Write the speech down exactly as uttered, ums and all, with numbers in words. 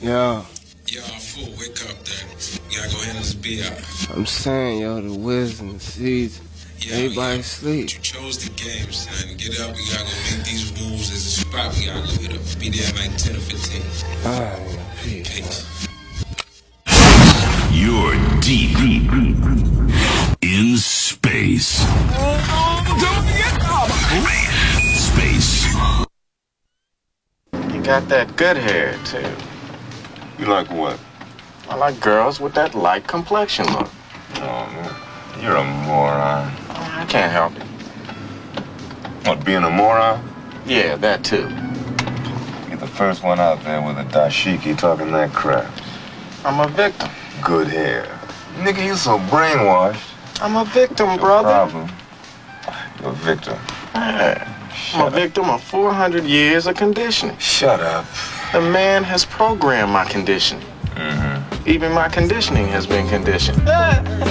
Yeah. Yo, fool, wake up, then. You gotta go handle this B I. I'm saying, yo, the wisdom, the seeds, Yo, everybody yo, sleep. but you chose the game, son. Get up, we gotta go make these moves. There's a spot we gotta go hit up. Be there in like ten or fifteen. Ah, yeah, peace. Peace. You're deep, deep, deep in space. Space. You got that good hair, too. You like what? I like girls with that light complexion look. Oh, man. You're a moron. I can't help it. What, being a moron? Yeah, that too. You're the first one out there with a dashiki talking that crap. I'm a victim. Good hair. Nigga, you so brainwashed. I'm a victim, No brother. problem. You're a victim. Yeah. I'm a victim of four hundred years of conditioning. Shut up. The man has programmed my conditioning. Mm-hmm. Even my conditioning has been conditioned.